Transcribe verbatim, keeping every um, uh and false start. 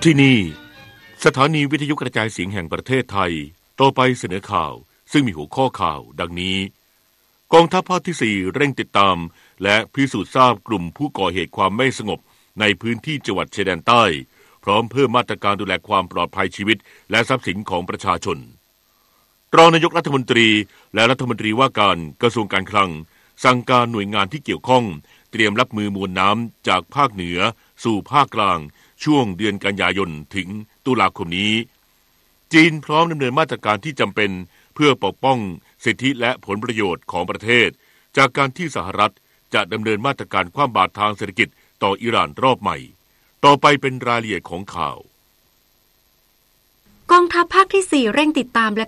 ที่นี่สถานีวิทยุกระจายเสียงแห่งประเทศไทยต่อไปเสนอข่าวซึ่งมีหัวข้อข่าวดังนี้กองทัพภาคที่สี่เร่งติดตามและพิสูจน์ทราบกลุ่มผู้ก่อเหตุความไม่สงบในพื้นที่จังหวัดชายแดนใต้พร้อมเพิ่มมาตรการดูแลความปลอดภัยชีวิตและทรัพย์สินของประชาชนรองนายกรัฐมนตรีและรัฐมนตรีว่าการกระทรวงการคลังสั่งการหน่วยงานที่เกี่ยวข้องเตรียมรับมือมวลน้ำจากภาคเหนือสู่ภาคกลางช่วงเดือนกันยายนถึงตุลาคมนี้จีนพร้อมดำเนินมาตรการที่จำเป็นเพื่อปกป้องสิทธิและผลประโยชน์ของประเทศจากการที่สหรัฐจะดำเนินมาตรการคว่ำบาตรทางเศรษฐกิจต่ออิหร่านรอบใหม่ต่อไปเป็นรายละเอียดของข่าวกองทัพภาคที่สี่เร่งติดตามและ